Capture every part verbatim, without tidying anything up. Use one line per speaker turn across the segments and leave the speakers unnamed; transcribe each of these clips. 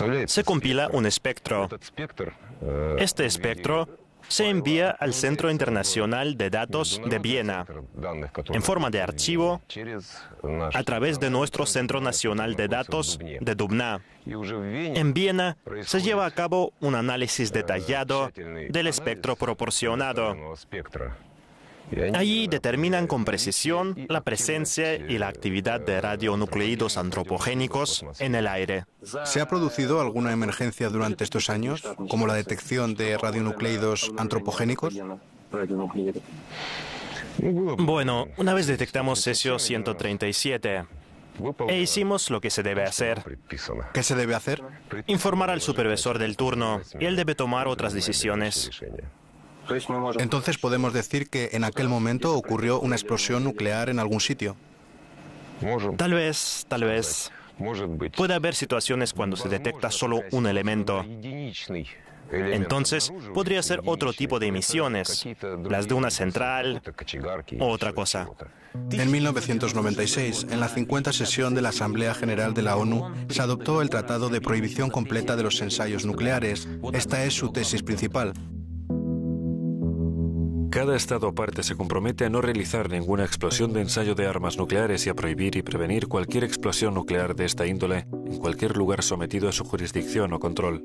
Se compila un espectro. Este espectro se envía al Centro Internacional de Datos de Viena en forma de archivo a través de nuestro Centro Nacional de Datos de Dubna. En Viena se lleva a cabo un análisis detallado del espectro proporcionado. Allí determinan con precisión la presencia y la actividad de radionucleidos antropogénicos en el aire.
¿Se ha producido alguna emergencia durante estos años, como la detección de radionucleidos antropogénicos?
Bueno, una vez detectamos cesio ciento treinta y siete e hicimos lo que se debe hacer.
¿Qué se debe hacer?
Informar al supervisor del turno y él debe tomar otras decisiones.
Entonces podemos decir que en aquel momento ocurrió una explosión nuclear en algún sitio.
Tal vez, tal vez. Puede haber situaciones cuando se detecta solo un elemento. Entonces, podría ser otro tipo de emisiones, las de una central o otra cosa.
En mil novecientos noventa y seis, en la cincuenta sesión de la Asamblea General de la ONU, se adoptó el Tratado de Prohibición Completa de los Ensayos Nucleares. Esta es su tesis principal.
Cada Estado parte se compromete a no realizar ninguna explosión de ensayo de armas nucleares y a prohibir y prevenir cualquier explosión nuclear de esta índole en cualquier lugar sometido a su jurisdicción o control.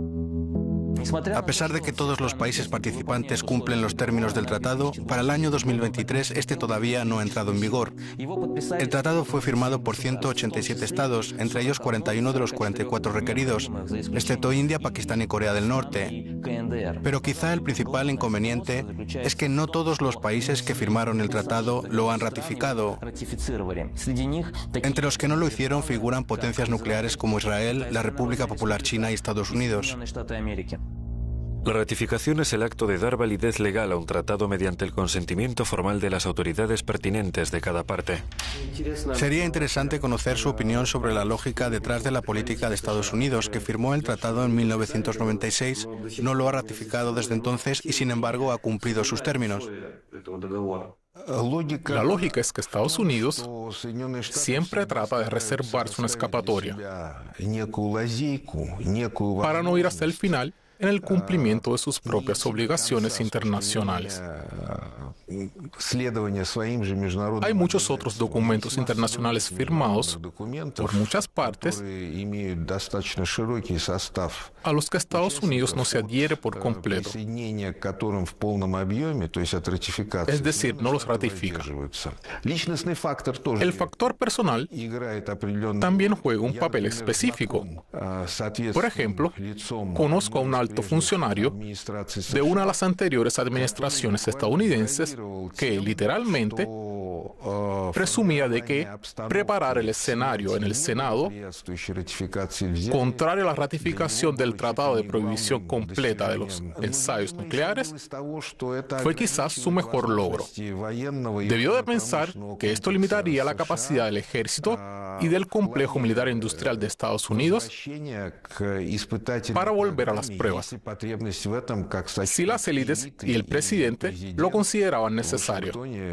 A pesar de que todos los países participantes cumplen los términos del tratado, para el año dos mil veintitrés este todavía no ha entrado en vigor. El tratado fue firmado por ciento ochenta y siete estados, entre ellos cuarenta y uno de los cuarenta y cuatro requeridos, excepto India, Pakistán y Corea del Norte. Pero quizá el principal inconveniente es que no todos los países que firmaron el tratado lo han ratificado. Entre los que no lo hicieron figuran potencias nucleares como Israel, la República Popular China y Estados Unidos.
La ratificación es el acto de dar validez legal a un tratado mediante el consentimiento formal de las autoridades pertinentes de cada parte.
Sería interesante conocer su opinión sobre la lógica detrás de la política de Estados Unidos, que firmó el tratado en mil novecientos noventa y seis, no lo ha ratificado desde entonces y, sin embargo, ha cumplido sus términos.
La lógica es que Estados Unidos siempre trata de reservarse una escapatoria para no ir hasta el final en el cumplimiento de sus propias obligaciones internacionales. Hay muchos otros documentos internacionales firmados por muchas partes a los que Estados Unidos no se adhiere por completo, es decir, no los ratifica. El factor personal también juega un papel específico. Por ejemplo, conozco a un alto funcionario de una de las anteriores administraciones estadounidenses que literalmente presumía de que preparar el escenario en el Senado contrario a la ratificación del Tratado de Prohibición Completa de los Ensayos Nucleares fue quizás su mejor logro. Debió de pensar que esto limitaría la capacidad del ejército y del complejo militar industrial de Estados Unidos para volver a las pruebas, si las élites y el presidente lo consideraban necesario.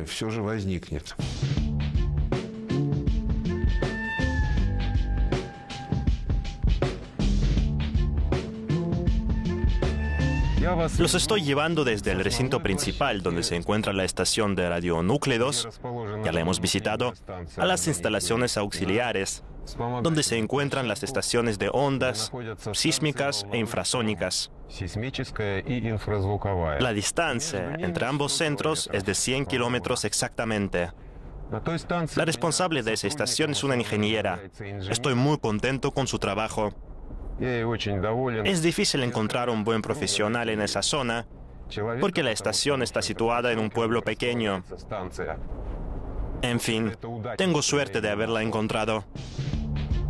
Los estoy llevando desde el recinto principal, donde se encuentra la estación de radionúcleos, ya la hemos visitado, a las instalaciones auxiliares, donde se encuentran las estaciones de ondas, sísmicas e infrasónicas. La distancia entre ambos centros es de cien kilómetros exactamente. La responsable de esa estación es una ingeniera. Estoy muy contento con su trabajo. Es difícil encontrar un buen profesional en esa zona porque la estación está situada en un pueblo pequeño. En fin, tengo suerte de haberla encontrado.